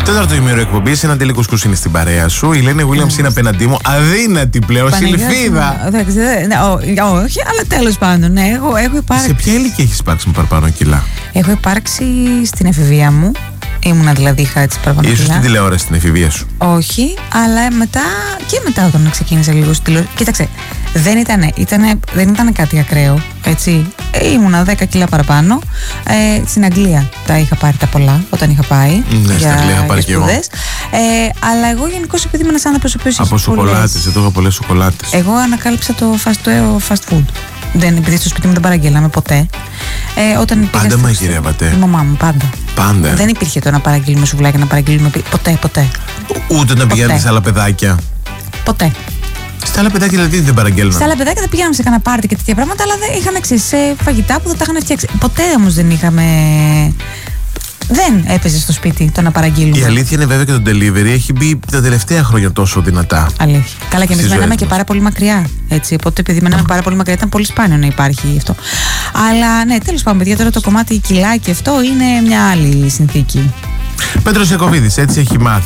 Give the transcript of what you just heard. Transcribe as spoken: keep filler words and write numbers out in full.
Τέταρτο ημίρο εκπομπής, ένα τέλειο κουσκούσι είναι στην παρέα σου. Η Λένε Williams είναι απέναντί μου, αδύνατη πλέον, σιλφίδα. Εντάξει, όχι, αλλά τέλος πάντων, ναι, έχω, έχω υπάρξει. Σε ποια ηλικία έχεις υπάρξει με παραπάνω κιλά? Έχω υπάρξει στην εφηβεία μου. Ήμουνα δηλαδή, είχα έτσι παραπάνω κιλά. Ίσως στην τηλεόραση, στην εφηβεία σου? Όχι, αλλά μετά και μετά όταν ξεκίνησα λίγο στην τηλεόραση. Κοίταξε, δεν ήταν, ήτανε, δεν ήταν κάτι ακραίο, έτσι. Ε, ήμουνα δέκα κιλά παραπάνω. Ε, στην Αγγλία τα είχα πάρει τα πολλά όταν είχα πάει. Ναι, στην Αγγλία είχα πάρει και εγώ. Ε, αλλά εγώ γενικώς, επειδή ήμουν ένας άνθρωπος ο οποίος. Από σοκολάτες, εδώ είχα πολλές σοκολάτες. Εγώ ανακάλυψα το fast, το fast food. Δεν, επειδή στο σπίτι μου δεν παραγγέλαμε ποτέ. Ε, όταν πάντα μαγειρεύατε? Η μαμά μου, πάντα. Πάντα. Δεν υπήρχε το να παραγγείλουμε σουβλάκια, να παραγγείλουμε. Ποτέ, ποτέ. Ούτε να πηγαίνετε σε άλλα παιδάκια? Ποτέ. Στα άλλα παιδάκια δηλαδή δεν παραγγέλνουν? Στα άλλα παιδάκια δεν πηγαίναμε σε κανένα πάρτι και τέτοια πράγματα, αλλά δεν είχαν εξής, σε φαγητά που δεν τα είχαν φτιάξει. Ποτέ όμως δεν είχαμε. Δεν έπαιζε στο σπίτι το να παραγγείλουμε. Η αλήθεια είναι βέβαια και το delivery έχει μπει τα τελευταία χρόνια τόσο δυνατά. Αλήθεια. Καλά, και εμείς μέναμε και πάρα πολύ μακριά. Έτσι, οπότε επειδή μέναμε πάρα πολύ μακριά, ήταν πολύ σπάνιο να υπάρχει αυτό. Αλλά ναι, τέλος πάντων, παιδιά, τώρα το κομμάτι κιλά και αυτό είναι μια άλλη συνθήκη. Πέτρος Ιακωβίδης, έτσι έχει μάθει.